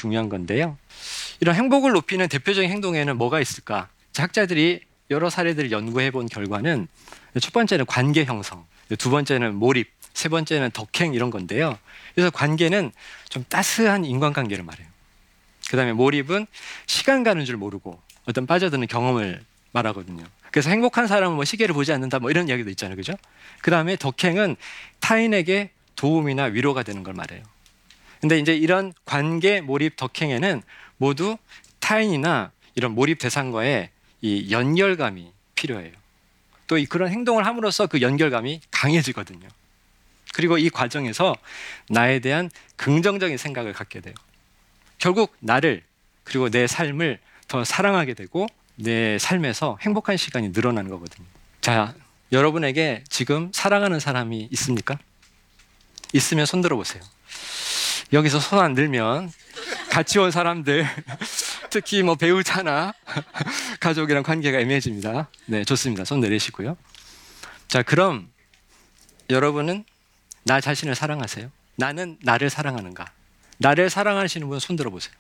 중요한 건데요. 이런 행복을 높이는 대표적인 행동에는 뭐가 있을까? 학자들이 여러 사례들을 연구해 본 결과는 첫 번째는 관계 형성, 두 번째는 몰입, 세 번째는 덕행 이런 건데요. 그래서 관계는 좀 따스한 인간관계를 말해요. 그 다음에 몰입은 시간 가는 줄 모르고 어떤 빠져드는 경험을 말하거든요. 그래서 행복한 사람은 뭐 시계를 보지 않는다 뭐 이런 이야기도 있잖아요. 그죠? 그 다음에 덕행은 타인에게 도움이나 위로가 되는 걸 말해요. 근데 이제 이런 관계, 몰입, 덕행에는 모두 타인이나 이런 몰입 대상과의 이 연결감이 필요해요. 또 그런 행동을 함으로써 그 연결감이 강해지거든요. 그리고 이 과정에서 나에 대한 긍정적인 생각을 갖게 돼요. 결국 나를 그리고 내 삶을 더 사랑하게 되고 내 삶에서 행복한 시간이 늘어나는 거거든요. 자, 여러분에게 지금 사랑하는 사람이 있습니까? 있으면 손 들어보세요. 여기서 손 안 들면 같이 온 사람들 특히 뭐 배우자나 가족이랑 관계가 애매해집니다. 네, 좋습니다. 손 내리시고요. 자, 그럼 여러분은 나 자신을 사랑하세요? 나는 나를 사랑하는가? 나를 사랑하시는 분 손 들어보세요.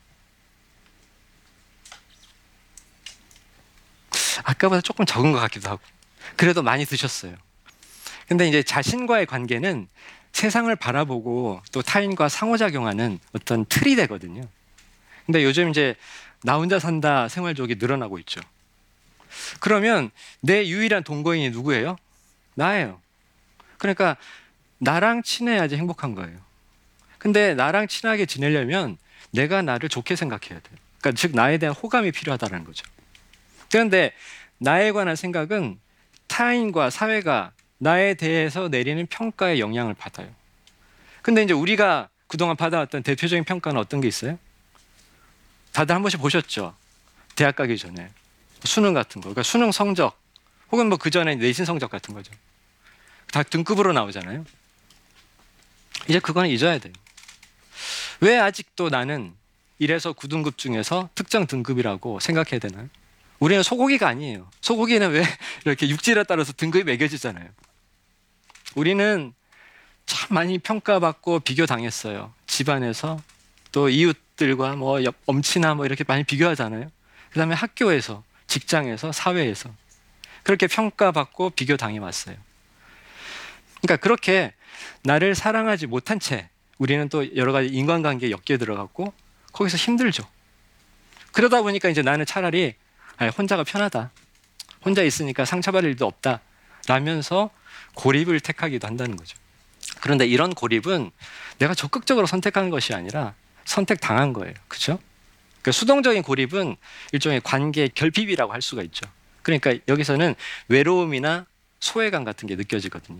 아까보다 조금 적은 것 같기도 하고 그래도 많이 드셨어요. 근데 이제 자신과의 관계는 세상을 바라보고 또 타인과 상호작용하는 어떤 틀이 되거든요. 근데 요즘 이제 나 혼자 산다 생활족이 늘어나고 있죠. 그러면 내 유일한 동거인이 누구예요? 나예요. 그러니까 나랑 친해야지 행복한 거예요. 근데 나랑 친하게 지내려면 내가 나를 좋게 생각해야 돼요. 그러니까 즉 나에 대한 호감이 필요하다는 거죠. 그런데 나에 관한 생각은 타인과 사회가 나에 대해서 내리는 평가에 영향을 받아요. 근데 이제 우리가 그동안 받아왔던 대표적인 평가는 어떤 게 있어요? 다들 한 번씩 보셨죠? 대학 가기 전에 수능 같은 거, 그러니까 수능 성적 혹은 뭐 그 전에 내신 성적 같은 거죠. 다 등급으로 나오잖아요. 이제 그거는 잊어야 돼요. 왜 아직도 나는 1에서 9등급 중에서 특정 등급이라고 생각해야 되나요? 우리는 소고기가 아니에요. 소고기는 왜 이렇게 육질에 따라서 등급이 매겨지잖아요. 우리는 참 많이 평가받고 비교당했어요. 집안에서 또 이웃들과 뭐 엄친아 뭐 이렇게 많이 비교하잖아요. 그 다음에 학교에서, 직장에서, 사회에서 그렇게 평가받고 비교당해 왔어요. 그러니까 그렇게 나를 사랑하지 못한 채 우리는 또 여러 가지 인간관계에 엮여 들어갔고 거기서 힘들죠. 그러다 보니까 이제 나는 차라리 혼자가 편하다. 혼자 있으니까 상처받을 일도 없다. 라면서 고립을 택하기도 한다는 거죠. 그런데 이런 고립은 내가 적극적으로 선택하는 것이 아니라 선택당한 거예요. 그렇죠? 그러니까 수동적인 고립은 일종의 관계 결핍이라고 할 수가 있죠. 그러니까 여기서는 외로움이나 소외감 같은 게 느껴지거든요.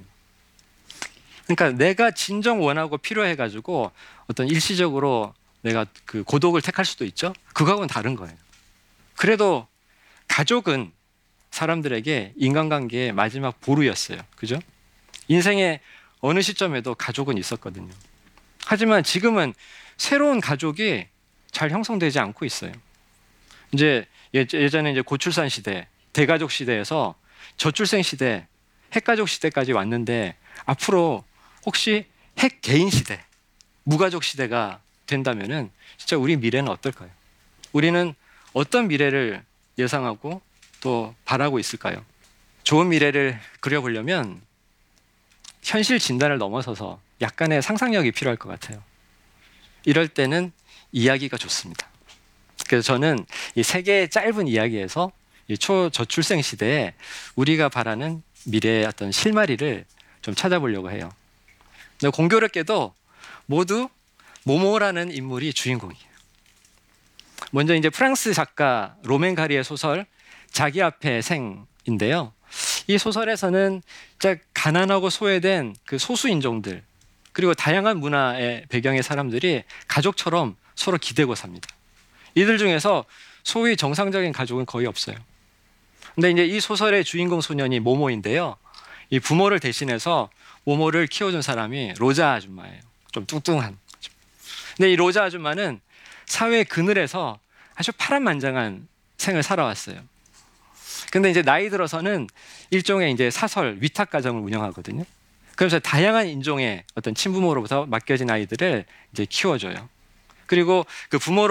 그러니까 내가 진정 원하고 필요해가지고 어떤 일시적으로 내가 그 고독을 택할 수도 있죠. 그거하고는 다른 거예요. 그래도 가족은 사람들에게 인간관계의 마지막 보루였어요. 그죠? 인생의 어느 시점에도 가족은 있었거든요. 하지만 지금은 새로운 가족이 잘 형성되지 않고 있어요. 이제 예전에 이제 고출산 시대, 대가족 시대에서 저출생 시대, 핵가족 시대까지 왔는데 앞으로 혹시 핵 개인 시대, 무가족 시대가 된다면은 진짜 우리 미래는 어떨까요? 우리는 어떤 미래를 예상하고 또 바라고 있을까요? 좋은 미래를 그려보려면 현실 진단을 넘어서서 약간의 상상력이 필요할 것 같아요. 이럴 때는 이야기가 좋습니다. 그래서 저는 이 세 개의 짧은 이야기에서 이 초저출생 시대에 우리가 바라는 미래의 어떤 실마리를 좀 찾아보려고 해요. 근데 공교롭게도 모두 모모라는 인물이 주인공이에요. 먼저 이제 프랑스 작가 로맨 가리의 소설 자기 앞에 생인데요. 이 소설에서는 진짜 가난하고 소외된 그 소수 인종들 그리고 다양한 문화의 배경의 사람들이 가족처럼 서로 기대고 삽니다. 이들 중에서 소위 정상적인 가족은 거의 없어요. 근데 이제 이 소설의 주인공 소년이 모모인데요. 이 부모를 대신해서 모모를 키워준 사람이 로자 아줌마예요. 좀 뚱뚱한. 근데 이 로자 아줌마는 사회 그늘에서 아주 파란만장한 생을 살아왔어요. 근데 이제 나이 들어서는 일종의 이제 사설 위탁 가정을 운영하거든요. 그래서 다양한 인종의 어떤 친부모로부터 맡겨진 아이들을 이제 키워줘요. 그리고 그 부모로